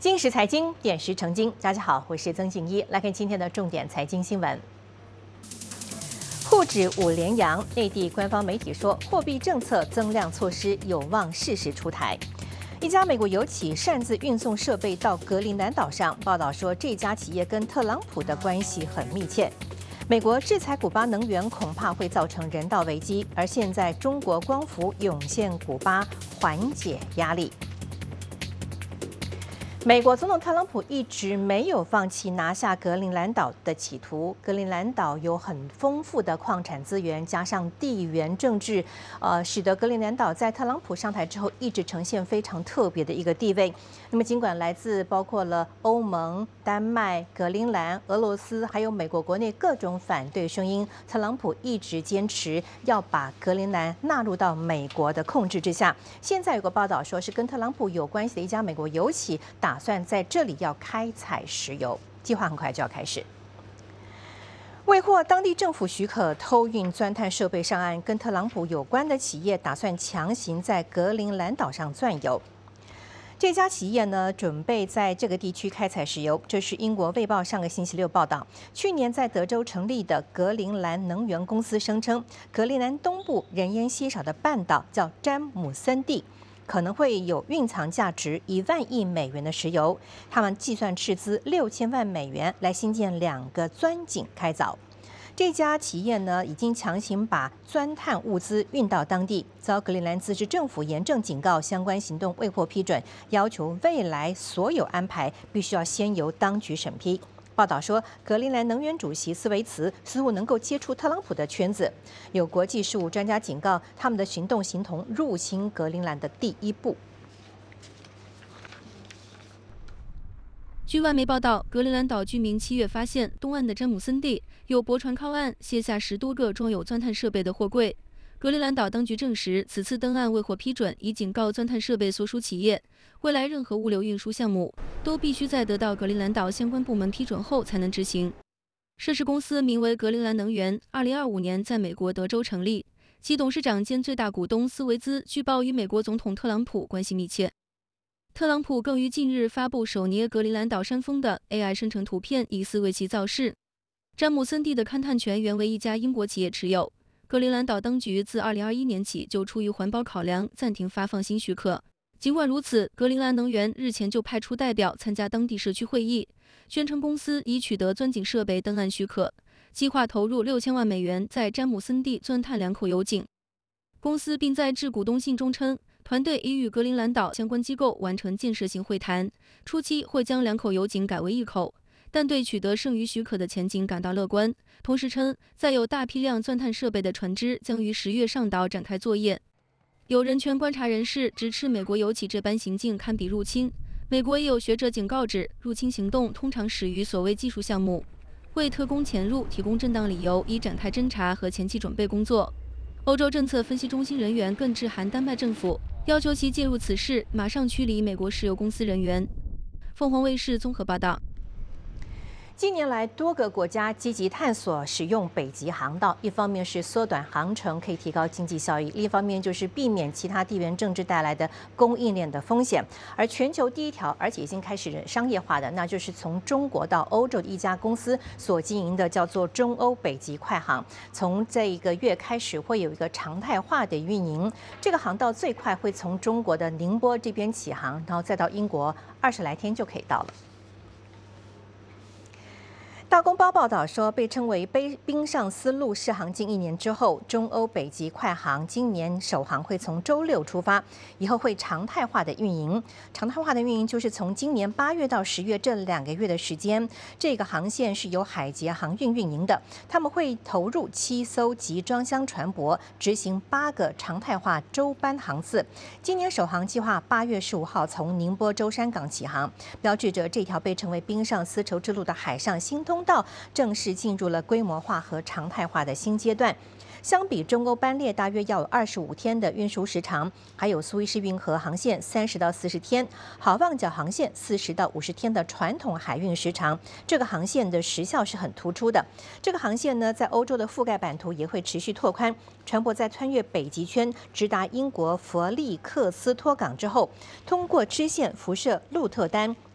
今时财经，点石成金。大家好，我是曾静一，来看今天的重点财经新闻。沪指5连阳，内地官方媒体说，货币政策增量措施有望适时出台。一家美国油企擅自运送设备到格陵兰岛上，报道说这家企业跟特朗普的关系很密切。美国制裁古巴能源恐怕会造成人道危机，而现在中国光伏涌现古巴，缓解压力。美国总统特朗普一直没有放弃拿下格陵兰岛的企图。格陵兰岛有很丰富的矿产资源，加上地缘政治，使得格陵兰岛在特朗普上台之后一直呈现非常特别的一个地位。那么，尽管来自包括了欧盟、丹麦、格陵兰、俄罗斯，还有美国国内各种反对声音，特朗普一直坚持要把格陵兰纳入到美国的控制之下。现在有个报道说，是跟特朗普有关系的一家美国油企打算在这里要开采石油，计划很快就要开始。未获当地政府许可偷运钻探设备上岸，跟特朗普有关的企业打算强行在格陵兰岛上钻油。这家企业呢，准备在这个地区开采石油。这是英国《卫报》上个星期六报道，去年在德州成立的格陵兰能源公司声称，格陵兰东部人烟稀少的半岛叫詹姆森地，可能会有蕴藏价值1万亿美元的石油。他们计算斥资6000万美元来新建2个钻井开凿。这家企业呢，已经强行把钻探物资运到当地，遭格陵兰自治政府严正警告，相关行动未获批准，要求未来所有安排必须要先由当局审批。报道说，格陵兰能源主席斯维茨似乎能够接触特朗普的圈子。有国际事务专家警告，他们的行动形同入侵格陵兰的第一步。 据外媒报道，格陵兰岛居民7月发现东岸的詹姆森地有驳船靠岸，卸下10多个装有钻探设备的货柜。格陵兰岛当局证实，此次登岸未获批准，已警告钻探设备所属企业，未来任何物流运输项目都必须在得到格陵兰岛相关部门批准后才能执行。涉事公司名为格陵兰能源，2025年在美国德州成立，其董事长兼最大股东斯维兹据报与美国总统特朗普关系密切。特朗普更于近日发布首捏格陵兰岛山峰的 AI 生成图片，疑似为其造势。詹姆森地的勘探权原为一家英国企业持有，格陵兰岛当局自2021年起就出于环保考量暂停发放新许可。尽管如此，格陵兰能源日前就派出代表参加当地社区会议，宣称公司已取得钻井设备登岸许可，计划投入6000万美元在詹姆森地钻探2口油井。公司并在致股东信中称，团队已与格陵兰岛相关机构完成建设性会谈，初期会将2口油井改为1口，但对取得剩余许可的前景感到乐观。同时称，载有大批量钻探设备的船只将于10月上岛展开作业。有人权观察人士直斥美国油企这般行径堪比入侵。美国也有学者警告指，入侵行动通常始于所谓技术项目，为特工潜入提供正当理由，以展开侦查和前期准备工作。欧洲政策分析中心人员更致函丹麦政府，要求其介入此事，马上驱离美国石油公司人员。凤凰卫视综合报道。 近年来，多个国家积极探索使用北极航道，一方面是缩短航程，可以提高经济效益；另一方面就是避免其他地缘政治带来的供应链的风险。而全球第一条，而且已经开始商业化的，那就是从中国到欧洲的一家公司所经营的，叫做中欧北极快航。从这一个月开始，会有一个常态化的运营。这个航道最快会从中国的宁波这边起航，然后再到英国，20来天就可以到了。大公报报道说，被称为冰上丝路试航近1年之后，中欧北极快航今年首航会从周6出发，以后会常态化的运营。常态化的运营就是从今年8月到10月这2个月的时间，这个航线是由海捷航运运营的，他们会投入7艘集装箱船舶，执行8个常态化周班航次。今年首航计划8月15号从宁波舟山港起航，标志着这条被称为冰上丝绸之路的海上新通道正式进入了规模化和常态化的新阶段。相比中欧班列大约要有25天的运输时长，还有苏伊士运河航线30到40天，好望角航线40到50天的传统海运时长，这个航线的时效是很突出的。这个航线呢，在欧洲的覆盖版图也会持续拓宽，船舶在穿越北极圈，直达英国弗利克斯托港之后，通过支线辐射鹿特丹、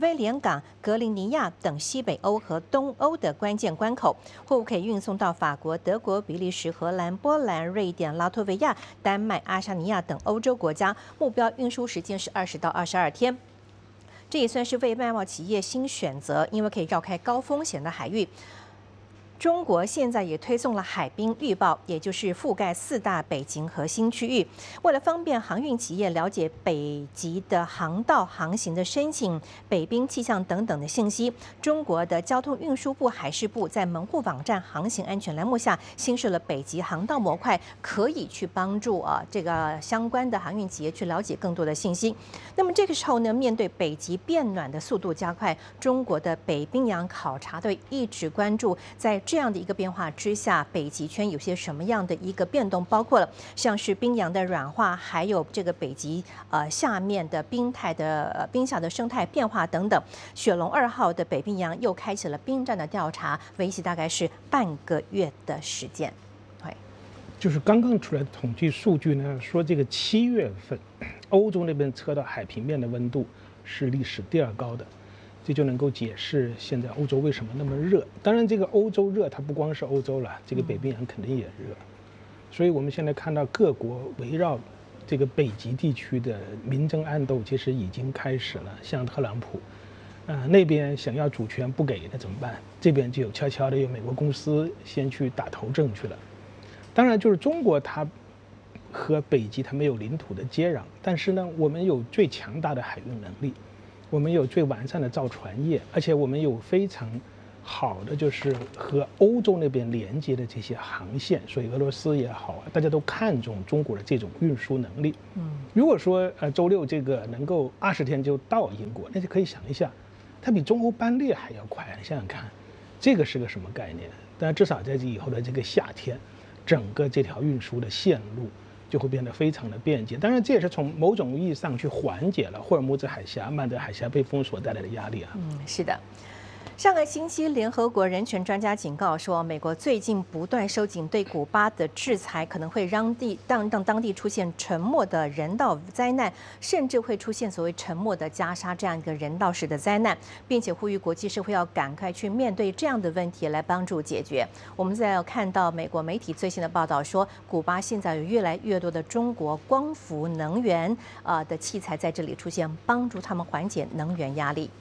威廉港、格林尼亚等西北欧和东欧的关键关口，货物可以运送到法国、德国、比利时、荷兰、波兰、瑞典、拉脱维亚、丹麦、阿沙尼亚等欧洲国家，目标运输时间是20到22天。这也算是为外贸企业新选择，因为可以绕开高风险的海域。中国现在也推送了海滨预报，也就是覆盖4大北极核心区域。为了方便航运企业了解北极的航道航行的申请、北冰气象等等的信息，中国的交通运输部、海事部在门户网站航行安全栏目下新设了北极航道模块，可以去帮助这个相关的航运企业去了解更多的信息。那么这个时候呢，面对北极变暖的速度加快，中国的北冰洋考察队一直关注在这样的一个变化之下，北极圈有些什么样的一个变动，包括了像是冰洋的软化，还有这个北极下面的冰下的生态变化等等。雪龙2号的北冰洋又开启了冰站的调查，为期大概是半个月的时间。 就是刚刚出来的统计数据呢，说这个7月份，欧洲那边测到海平面的温度是历史第2高的。这就能够解释现在欧洲为什么那么热。当然，这个欧洲热，它不光是欧洲了，这个北冰洋肯定也热。所以我们现在看到各国围绕这个北极地区的明争暗斗，其实已经开始了。像特朗普，那边想要主权不给，那怎么办？这边就悄悄的有美国公司先去打头阵去了。当然，就是中国它和北极它没有领土的接壤，但是呢，我们有最强大的海运能力。我们有最完善的造船业，而且我们有非常好的就是和欧洲那边连接的这些航线，所以俄罗斯也好大家都看重中国的这种运输能力。如果说周六这个能够20天就到英国，那就可以想一下，它比中欧班列还要快。你想想看，这个是个什么概念？但至少在以后的这个夏天，整个这条运输的线路就会变得非常的便捷。当然，这也是从某种意义上去缓解了霍尔木兹海峡、曼德海峡被封锁带来的压力啊。 是的。上个星期，联合国人权专家警告说，美国最近不断收紧对古巴的制裁，可能会让当地出现沉默的人道灾难，甚至会出现所谓沉默的加沙这样一个人道式的灾难，并且呼吁国际社会要赶快去面对这样的问题，来帮助解决。我们在看到美国媒体最新的报道说，古巴现在有越来越多的中国光伏能源的器材在这里出现，帮助他们缓解能源压力。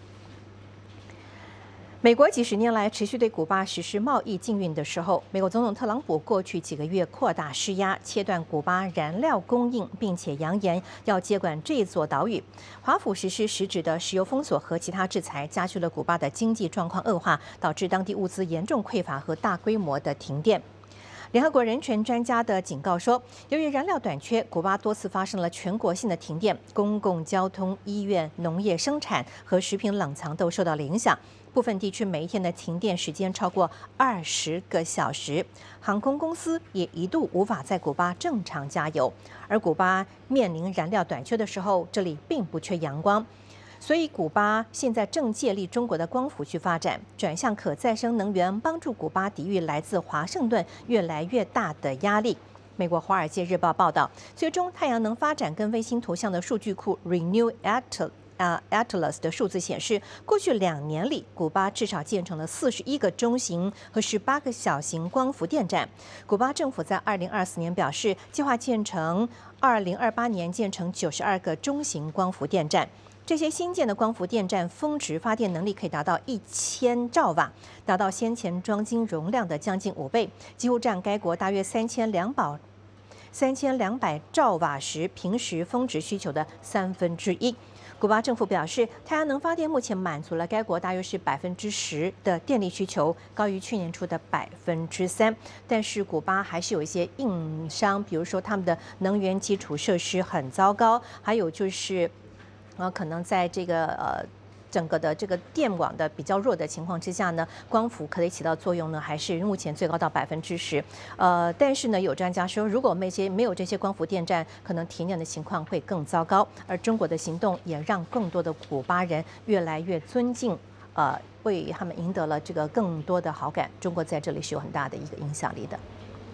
美国几十年来持续对古巴实施贸易禁运的时候，美国总统特朗普过去几个月扩大施压，切断古巴燃料供应，并且扬言要接管这座岛屿。华府实施实质的石油封锁和其他制裁，加剧了古巴的经济状况恶化，导致当地物资严重匮乏和大规模的停电。联合国人权专家的警告说，由于燃料短缺，古巴多次发生了全国性的停电，公共交通、医院、农业生产和食品冷藏都受到了影响。部分地区每一天的停电时间超过20个小时，航空公司也一度无法在古巴正常加油。而古巴面临燃料短缺的时候，这里并不缺阳光。所以，古巴现在正借力中国的光伏去发展，转向可再生能源，帮助古巴抵御来自华盛顿越来越大的压力。美国《华尔街日报》报道，最终太阳能发展跟卫星图像的数据库 Renew Atlas 的数字显示，过去2年里，古巴至少建成了41个中型和18个小型光伏电站。古巴政府在2024年表示，计划2028年建成92个中型光伏电站。这些新建的光伏电站峰值发电能力可以达到1000兆瓦，达到先前装机容量的将近5倍，几乎占该国大约3200兆瓦时平时峰值需求的1/3。古巴政府表示，太阳能发电目前满足了该国大约是10%的电力需求，高于去年初的3%。但是古巴还是有一些硬伤，比如说他们的能源基础设施很糟糕，还有就是可能在这个整个的这个电网的比较弱的情况之下呢，光伏可以起到作用呢，还是目前最高到10%。但是呢，有专家说，如果没有这些光伏电站，可能停电的情况会更糟糕。而中国的行动也让更多的古巴人越来越尊敬，为他们赢得了这个更多的好感。中国在这里是有很大的一个影响力的。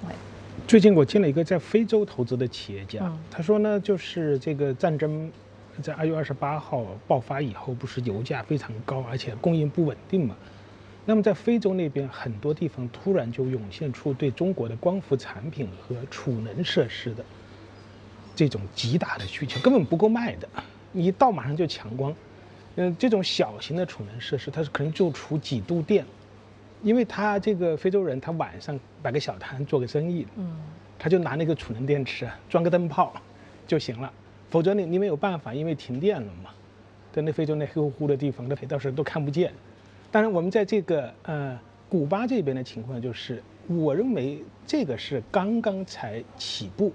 最近我见了一个在非洲投资的企业家，他说呢，就是这个战争在2月28号爆发以后，不是油价非常高，而且供应不稳定嘛？那么在非洲那边很多地方突然就涌现出对中国的光伏产品和储能设施的这种极大的需求，根本不够卖的，你一到马上就抢光。这种小型的储能设施，它是可能就储几度电，因为他这个非洲人他晚上摆个小摊做个生意，他就拿那个储能电池装个灯泡就行了，否则你没有办法，因为停电了嘛。在那非洲那黑乎乎的地方，那到时候都看不见。当然，我们在这个古巴这边的情况就是，我认为这个是刚刚才起步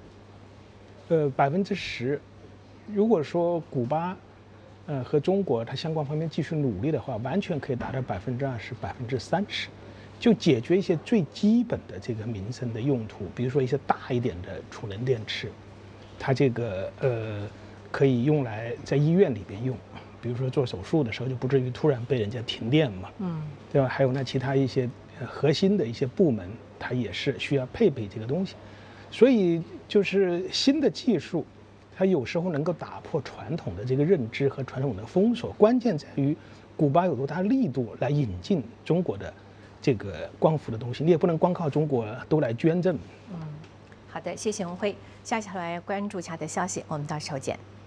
，10%。如果说古巴和中国它相关方面继续努力的话，完全可以达到20%、30%，就解决一些最基本的这个民生的用途，比如说一些大一点的储能电池，它这个可以用来在医院里边用。比如说做手术的时候，就不至于突然被人家停电嘛，对吧？还有那其他一些核心的一些部门，它也是需要配备这个东西。所以就是新的技术，它有时候能够打破传统的这个认知和传统的封锁。关键在于古巴有多大力度来引进中国的这个光伏的东西，你也不能光靠中国都来捐赠。 好的，谢谢文辉。下来关注其他的消息，我们到时候见。